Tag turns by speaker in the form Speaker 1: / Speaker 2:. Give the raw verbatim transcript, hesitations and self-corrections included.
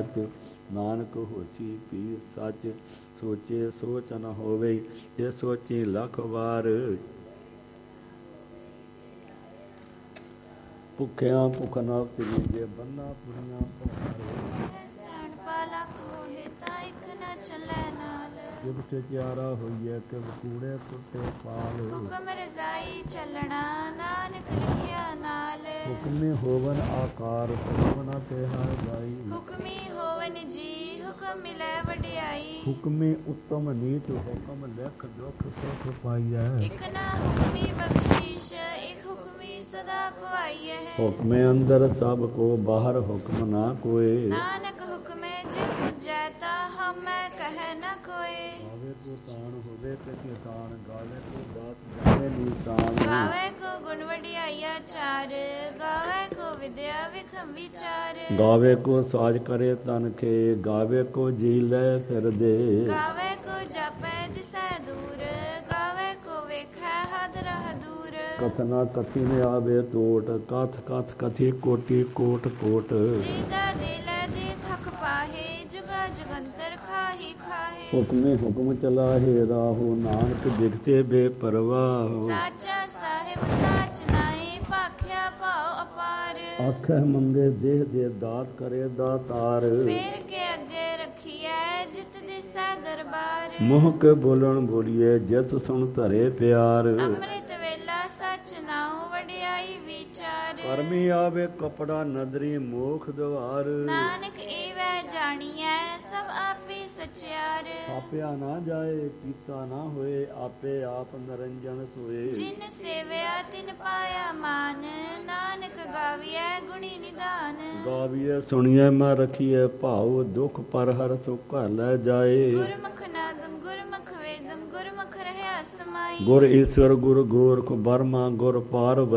Speaker 1: ਨਾਨਕ ਹੋਸੀ ਪੀ ਸੱਚ, ਸੋਚੇ ਸੋਚ ਨ ਹੋਵੇ, ਜੇ ਸੋਚੀ ਲੱਖ ਵਾਰ। ਭੁੱਖਿਆਂ ਭੁੱਖ ਨਾ ਤਰੀਜੇ, ਬੰਨਾ ਪੁਰੀਆਂ ਭਾਰ।
Speaker 2: ਸਿਆਣਪਾ ਲੱਖ ਹੋਏ ਤਾਂ ਇੱਕ ਨਾ ਚੱਲੇ ਨਾਲ।
Speaker 1: ਕਿਬ ਸਚਿਆਰਾ ਹੋਈਐ, ਕਿਬ ਕੂੜੇ ਕੁੱਟੇ ਪਾਲ।
Speaker 2: ਹੁਕਮ ਰਜ਼ਾਈ ਚੱਲਣਾ, ਨਾਨਕ ਲਿਖਿਆ ਨਾਲ।
Speaker 1: ਹੁਕਮੇ ਹੋਵਨ ਆਕਾਰ, ਹੁਕਮ ਨਾ ਕਿਹਾ ਜਾਈ।
Speaker 2: ਹੁਕਮੀ ਹੋਵਨ ਜੀ, ਹੁਕਮ ਮਿਲੈ ਵਡਿਆਈ।
Speaker 1: ਹੁਕਮੇ ਉੱਤਮ ਨੀਚ, ਹੁਕਮ ਲਿਖ ਦੁਖ ਸੁਖ ਪਾਈਐ।
Speaker 2: ਇੱਕ ਨਾ ਹੁਕਮੀ ਬਖਸ਼ੀਸ਼, ਇੱਕ ਹੁਕਮੀ ਸਦਾ ਪਵਾਈਐ।
Speaker 1: ਹੁਕਮੇ ਅੰਦਰ ਸਭ ਕੋ, ਬਾਹਰ ਹੁਕਮ ਨਾ ਕੋਏ।
Speaker 2: ਨਾਨਕ ਹੁਕਮੇ ਜੇ ਪੁੱਜੈ, ਤਾ ਹਮੈ ਕਹਿ ਨ ਕੋਏ।
Speaker 1: ਗਾਵੇ ਕੋ ਤਾਣ ਹੋਵੇ ਕਥਿ ਤਾਣ, ਗਾਵੇ ਕੋ ਦਾਤ ਜਾਣੇ ਨੀਤਾਨ।
Speaker 2: ਗਾਵੇ ਕੋ ਗੁਣ ਵਡਿਆਈਆ ਚਾਰ, ਗਾਵੇ ਕੋ ਵਿਦਿਆ ਵਿਖਮ ਵਿਚਾਰ।
Speaker 1: ਗਾਵੇ ਕੋ ਸਾਜ ਕਰੇ ਤਨ ਖੇ, ਗਾਵੇ ਕੋ ਜੀ ਲੈ ਫਿਰ ਦੇ।
Speaker 2: ਗਾਵੇ ਕੋ ਜਾਪੈ ਦਿਸੈ ਦੂਰ, ਗਾਵੇ ਕੋ ਵੇਖੈ ਹਦ ਰਹ ਦੂਰ।
Speaker 1: ਕਥਨਾ ਕਥੀ ਨ ਆਵੇ ਟੋਟ, ਕਥ ਕਥ ਕਥੀ ਕੋਟੀ ਕੋਟ ਕੋਟ।
Speaker 2: ਦੀਦਾ ਦਿਲੈ ਦੇ ਥਕ ਪਾਹੇ, ਜੁਗਾ ਜੁਗੰਤਰ ਖਾਹੀ ਖਾਹੇ।
Speaker 1: ਹੁਕਮੇ ਹੁਕਮ ਚਲਾਹੇ ਰਾਹੋ, ਨਾਨਕ ਦਿਖਤੇ ਬੇਪਰਵਾਹ।
Speaker 2: ਸਾਚਾ ਸਾਹਿਬ ਸਾਚ ਨਾਏ, ਭਾਖਿਆ ਭਾਉ ਅਪਾਰ।
Speaker 1: ਆਖੇ ਮੰਗੇ ਦੇਹ ਦੇ ਦਾਤ, ਕਰੇ ਦਾਤਾਰ।
Speaker 2: ਫੇਰ ਕੇ ਅੱਗੇ ਰੱਖੀਐ, ਜਿਤ ਦਿਸੈ ਦਰਬਾਰ।
Speaker 1: ਮੋਹ ਕੇ ਬੋਲਣ ਬੋਲੀਏ, ਜਿਤ ਸੁਣ ਧਰੇ ਪਿਆਰ।
Speaker 2: ਅੰਮ੍ਰਿਤ ਵੇਲਾ ਸਚ ਨਾਉ, ਵਡਿਆਈ ਵਿਚਾਰ।
Speaker 1: ਕਰਮੀ ਆਵੇ ਕਪੜਾ ਨਦਰੀ, ਮੋਖ ਦਵਾਰ।
Speaker 2: ਨਾਨਕ ਏਵੈ ਜਾਣੀਐ, ਸਭ ਆਪੇ ਸਚਿਆਰ।
Speaker 1: ਆਪਿਆ ਨਾ ਜਾਏ, ਕੀਤਾ ਨਾ ਹੋਏ, ਆਪੇ ਆਪ ਨਰੰਜਨ ਸੋਏ।
Speaker 2: ਜਿਨ ਸੇਵਿਆ ਤਿਨ ਪਾਇਆ ਮਾਨ, ਨਾਨਕ ਗਾਵੀਐ ਗੁਣੀ ਨਿਧਾਨ।
Speaker 1: ਗਾਵੀਏ ਸੁਣੀਏ ਮੈਂ ਰਖੀਏ ਭਾਉ, ਦੁਖ ਪਰ ਹਰ ਸੁਖ ਘਰ ਲੈ ਜਾਏ।
Speaker 2: ਗੁਰਮੁਖ ਨਾਦਮ ਗੁਰਮੁਖ ਵੇਦਮ, ਗੁਰਮੁਖ ਰਹਿਆ ਸਮਾਈ।
Speaker 1: ਗੁਰ ਈਸ਼ਵਰ ਗੁਰ ਗੋਰਖ ਬਰਮਾ, ਗੁਰ ਪਾਰਵ